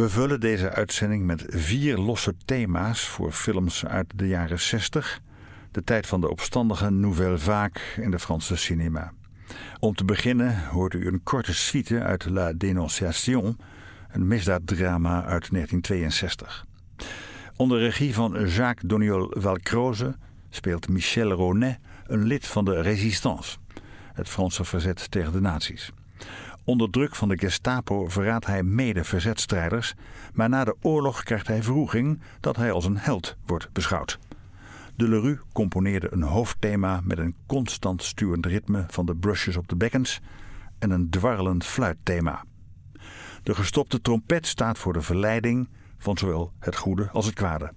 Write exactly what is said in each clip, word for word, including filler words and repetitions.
We vullen deze uitzending met vier losse thema's voor films uit de jaren zestig, de tijd van de opstandige Nouvelle Vague in de Franse cinema. Om te beginnen hoort u een korte suite uit La Dénonciation, een misdaaddrama uit negentien tweeënzestig. Onder regie van Jacques Doniol-Valcroze speelt Michel Ronet een lid van de Résistance, het Franse verzet tegen de nazi's. Onder druk van de Gestapo verraadt hij mede-verzetstrijders, maar na de oorlog krijgt hij wroeging dat hij als een held wordt beschouwd. Delerue componeerde een hoofdthema met een constant stuwend ritme van de brushes op de bekkens en een dwarrelend fluitthema. De gestopte trompet staat voor de verleiding van zowel het goede als het kwade.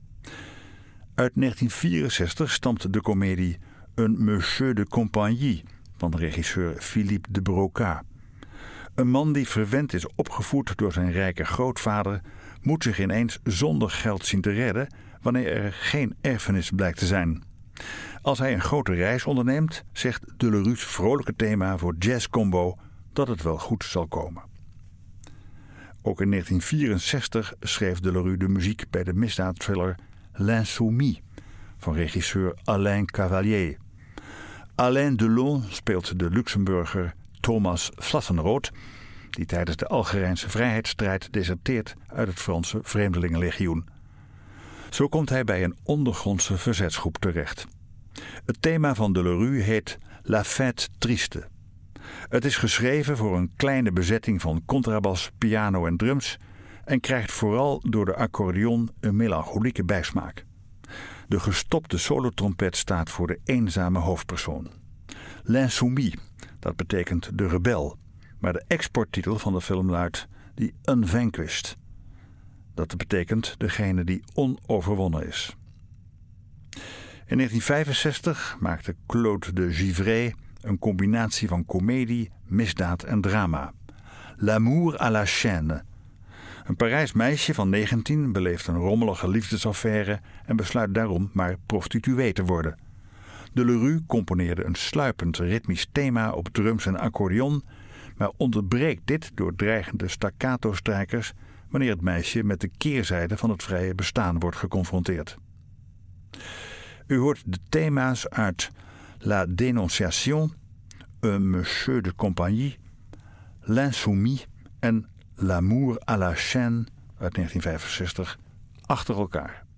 Uit negentien vierenzestig stamt de komedie Un Monsieur de Compagnie van de regisseur Philippe de Broca. Een man die verwend is opgevoed door zijn rijke grootvader moet zich ineens zonder geld zien te redden wanneer er geen erfenis blijkt te zijn. Als hij een grote reis onderneemt, zegt Delerue's vrolijke thema voor Jazz Combo dat het wel goed zal komen. Ook in negentien vierenzestig schreef Delerue de muziek bij de misdaadthriller L'Insoumis van regisseur Alain Cavalier. Alain Delon speelt de Luxemburger Thomas Vlassenroth, die tijdens de Algerijnse vrijheidsstrijd deserteert uit het Franse Vreemdelingenlegioen. Zo komt hij bij een ondergrondse verzetsgroep terecht. Het thema van Delerue heet La Fête Triste. Het is geschreven voor een kleine bezetting van contrabas, piano en drums en krijgt vooral door de accordeon een melancholieke bijsmaak. De gestopte solotrompet staat voor de eenzame hoofdpersoon. L'Insoumis, dat betekent de rebel, maar de exporttitel van de film luidt The Unvanquished. Dat betekent degene die onoverwonnen is. In negentien vijfenzestig maakte Claude de Givray een combinatie van komedie, misdaad en drama. L'amour à la chaîne. Een Parijs meisje van negentien beleeft een rommelige liefdesaffaire en besluit daarom maar prostituee te worden. Delerue componeerde een sluipend ritmisch thema op drums en accordeon, maar onderbreekt dit door dreigende staccato-strijkers wanneer het meisje met de keerzijde van het vrije bestaan wordt geconfronteerd. U hoort de thema's uit La Dénonciation, Un Monsieur de Compagnie, L'Insoumis en L'amour à la chaîne uit negentien vijfenzestig achter elkaar.